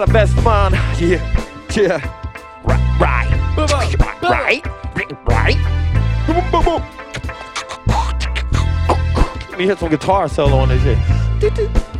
the best man. Yeah. Right. Let me hit some guitar solo on this shit.